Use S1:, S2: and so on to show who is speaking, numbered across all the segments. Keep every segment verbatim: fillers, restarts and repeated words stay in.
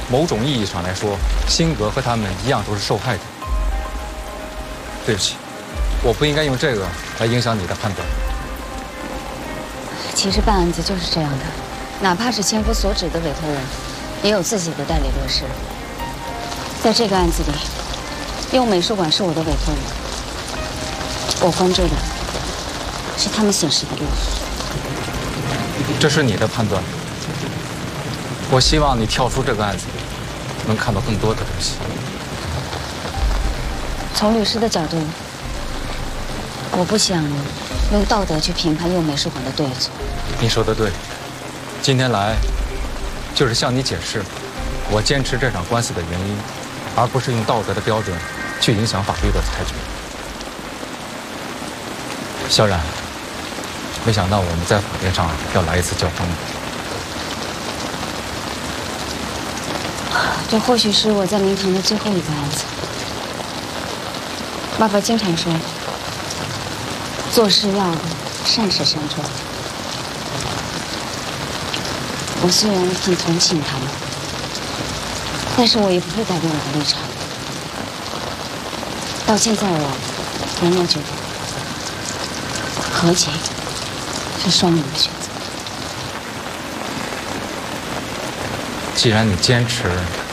S1: 某种意义上来说，辛格和他们一样都是受害者。对不起，我不应该用这个来影响你的判断。
S2: 其实办案子就是这样的，哪怕是千夫所指的委托人，也有自己的代理律师。在这个案子里，用美术馆是我的委托人，我关注的是他们显示的路。
S1: 这是你的判断。我希望你跳出这个案子，能看到更多的东西。
S2: 从律师的角度，我不想用道德去评判右美术馆的对错。
S1: 你说的对，今天来就是向你解释我坚持这场官司的原因，而不是用道德的标准去影响法律的裁决。萧然，没想到我们在法庭上要来一次交锋。
S2: 这或许是我在灵堂的最后一个案子。爸爸经常说，做事要善始善终。我虽然很同情他们，但是我也不会改变我的立场。到现在我仍然觉得和解是双赢的选择。
S1: 既然你坚持，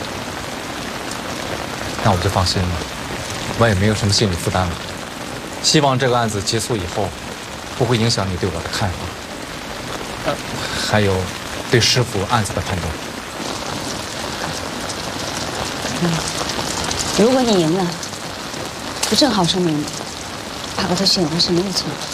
S1: 那我就放心了，我也没有什么心理负担了。希望这个案子结束以后，不会影响你对我的看法，呃，还有对师傅案子的判断。
S2: 嗯，如果你赢了，不正好说明爸爸的选择是没有错的。